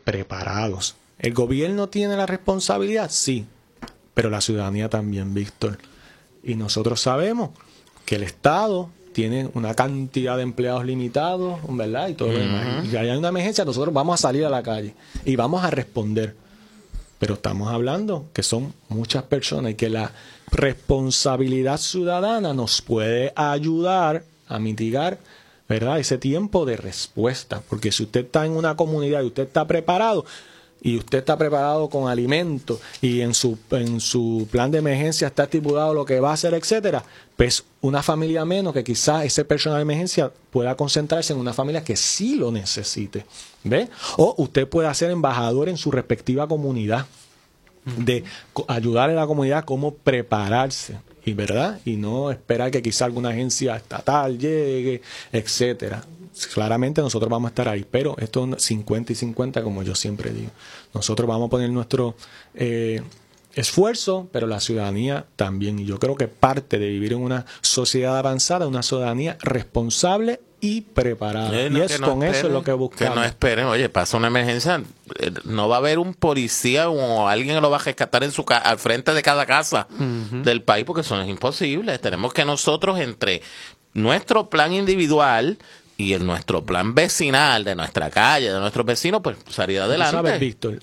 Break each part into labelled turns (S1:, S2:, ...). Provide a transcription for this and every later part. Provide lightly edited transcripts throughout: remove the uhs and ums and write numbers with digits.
S1: preparados. ¿El gobierno tiene la responsabilidad? Sí, pero la ciudadanía también, Víctor. Y nosotros sabemos que el Estado tiene una cantidad de empleados limitados, ¿verdad? Y todo lo demás. Y si hay una emergencia, nosotros vamos a salir a la calle y vamos a responder. Pero estamos hablando que son muchas personas y que la responsabilidad ciudadana nos puede ayudar a mitigar, ¿verdad?, ese tiempo de respuesta. Porque si usted está en una comunidad y usted está preparado, y usted está preparado con alimentos y en su plan de emergencia está estipulado lo que va a hacer, etcétera, pues una familia menos que quizás ese personal de emergencia pueda concentrarse en una familia que sí lo necesite, ¿ve? O usted puede ser embajador en su respectiva comunidad, de ayudar a la comunidad a cómo prepararse, y verdad, y no esperar que quizá alguna agencia estatal llegue, etcétera. Claramente nosotros vamos a estar ahí, pero esto es 50 y 50, como yo siempre digo. Nosotros vamos a poner nuestro esfuerzo, pero la ciudadanía también. Y yo creo que parte de vivir en una sociedad avanzada, una ciudadanía responsable y preparada. Y es con eso es lo que buscamos.
S2: Que no esperen, oye, pasa una emergencia, no va a haber un policía o alguien que lo va a rescatar al frente de cada casa del país, porque eso es imposible. Tenemos que nosotros, entre nuestro plan individual y en nuestro plan vecinal de nuestra calle, de nuestros vecinos, pues salir adelante.
S1: ¿Sabes, Víctor?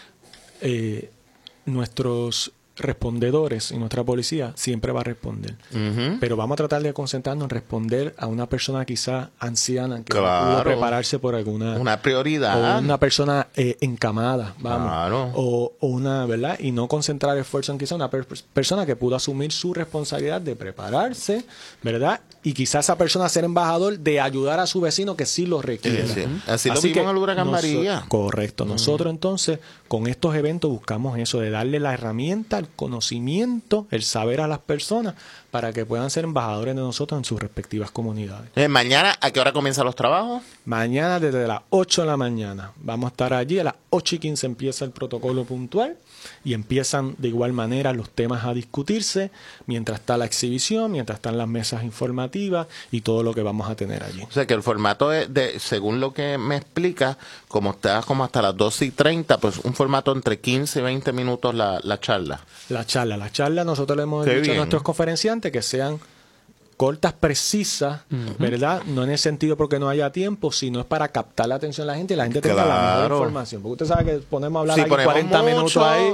S1: Nuestros respondedores y nuestra policía siempre va a responder. Pero vamos a tratar de concentrarnos en responder a una persona quizá anciana que pudo prepararse por alguna...
S2: Una prioridad.
S1: O una persona encamada, vamos. O una, ¿verdad? Y no concentrar esfuerzo en quizá una persona que pudo asumir su responsabilidad de prepararse, ¿verdad? Y quizás esa persona ser embajador de ayudar a su vecino que sí lo requiere.
S2: Sí. Así lo vimos en el huracán María.
S1: Correcto. Nosotros entonces con estos eventos buscamos eso, de darle la herramienta, el conocimiento, el saber a las personas para que puedan ser embajadores de nosotros en sus respectivas comunidades.
S2: Mañana, ¿a qué hora comienzan los trabajos?
S1: Mañana desde las 8 de la mañana. Vamos a estar allí, a las 8:15 empieza el protocolo puntual y empiezan de igual manera los temas a discutirse mientras está la exhibición, mientras están las mesas informativas y todo lo que vamos a tener allí.
S2: O sea que el formato es según lo que me explica, como está como hasta las 12:30, pues un formato entre 15 y 20 minutos la charla.
S1: La charla nosotros le hemos dicho a nuestros conferenciantes que sean cortas, precisas, ¿verdad? No en el sentido porque no haya tiempo, sino es para captar la atención de la gente y la gente tenga la mejor información. Porque usted sabe que ponemos a hablar ahí 40 minutos ahí.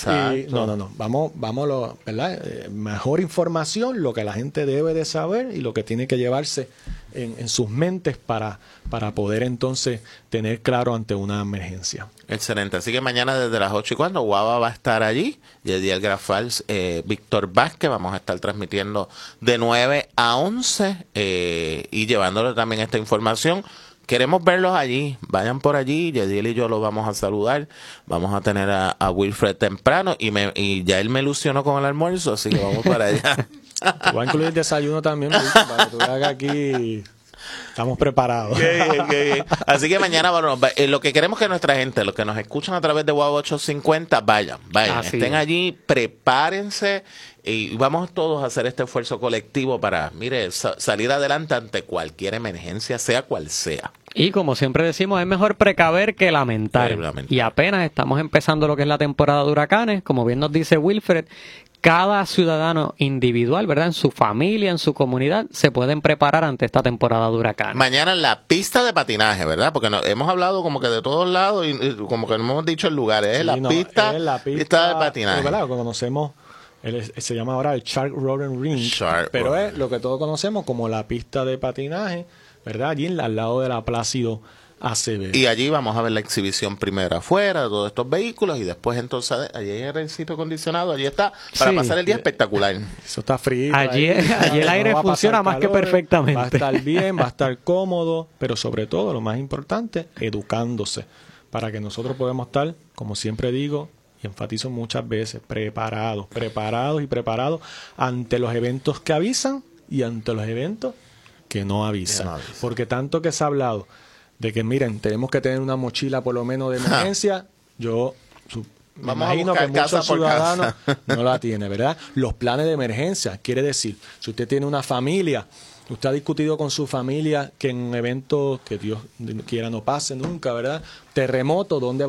S1: Y no. Vamos, ¿verdad? Mejor información, lo que la gente debe de saber y lo que tiene que llevarse en sus mentes para poder entonces tener claro ante una emergencia.
S2: Excelente. Así que mañana desde las 8:00, Guava va a estar allí. Yediel Grafals, Víctor Vázquez, vamos a estar transmitiendo de 9 a 11 y llevándole también esta información. Queremos verlos allí, vayan por allí, Yediel y yo los vamos a saludar, vamos a tener a Wilfred temprano y ya él me ilusionó con el almuerzo, así que vamos para allá.
S1: Te voy a incluir el desayuno también, para que tú veas que aquí estamos preparados.
S2: Qué bien. Así que mañana, bueno, lo que queremos que nuestra gente, los que nos escuchan a través de Guava 850, vayan, estén allí, prepárense y vamos todos a hacer este esfuerzo colectivo para, salir adelante ante cualquier emergencia, sea cual sea.
S3: Y como siempre decimos, es mejor precaver que lamentar. Y apenas estamos empezando lo que es la temporada de huracanes, como bien nos dice Wilfred, cada ciudadano individual, ¿verdad? En su familia, en su comunidad, se pueden preparar ante esta temporada de huracanes.
S2: Mañana en la pista de patinaje, ¿verdad? Porque hemos hablado como que de todos lados y como que no hemos dicho el lugar. Es la pista de patinaje.
S1: ¿Verdad? Lo que conocemos, se llama ahora el Shark Roller Ring, pero es lo que todos conocemos como la pista de patinaje, ¿verdad? Allí al lado de la Plácido ACB.
S2: Y allí vamos a ver la exhibición primero afuera de todos estos vehículos y después entonces allí hay el sitio acondicionado, allí está para pasar el día espectacular.
S1: Eso está frío.
S3: Allí el aire funciona más que perfectamente.
S1: Va a estar bien, va a estar cómodo, pero sobre todo, lo más importante, educándose para que nosotros podamos estar, como siempre digo y enfatizo muchas veces, preparados ante los eventos que avisan y ante los eventos que no avisan. Porque tanto que se ha hablado de que, miren, tenemos que tener una mochila por lo menos de emergencia. Yo me imagino que muchos ciudadanos no la tienen, ¿verdad? Los planes de emergencia, quiere decir, si usted tiene una familia, usted ha discutido con su familia que en eventos que Dios quiera no pase nunca, ¿verdad? Terremoto, ¿dónde